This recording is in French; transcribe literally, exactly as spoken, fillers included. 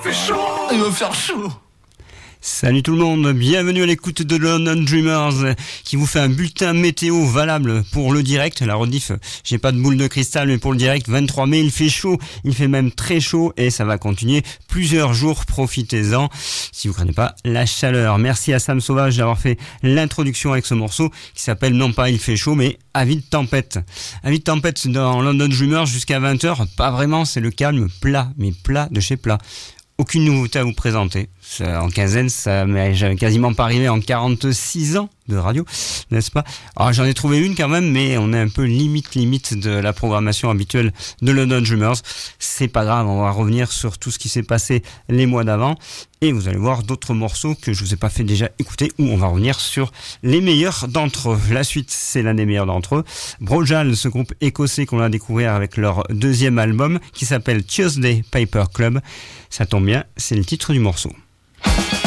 fait chaud. Il va faire chaud. Salut tout le monde, bienvenue à l'écoute de London Dreamers qui vous fait un bulletin météo valable pour le direct. La rediff, j'ai pas de boule de cristal, mais pour le direct, vingt-trois mai, il fait chaud, il fait même très chaud et ça va continuer plusieurs jours, profitez-en si vous craignez pas la chaleur. Merci à Sam Sauvage d'avoir fait l'introduction avec ce morceau qui s'appelle non pas il fait chaud mais Avis de tempête. Avis de tempête dans London Dreamers jusqu'à vingt heures, pas vraiment, c'est le calme plat, mais plat de chez plat. Aucune nouveauté à vous présenter. En quinzaine, ça m'est quasiment pas arrivé en quarante-six ans de radio, n'est-ce pas? Alors j'en ai trouvé une quand même, mais on est un peu limite limite de la programmation habituelle de London Dreamers. C'est pas grave, on va revenir sur tout ce qui s'est passé les mois d'avant. Et vous allez voir d'autres morceaux que je vous ai pas fait déjà écouter, où on va revenir sur les meilleurs d'entre eux. La suite, c'est l'un des meilleurs d'entre eux. Brojal, ce groupe écossais qu'on a découvert avec leur deuxième album, qui s'appelle Tuesday Paper Club. Ça tombe bien, c'est le titre du morceau.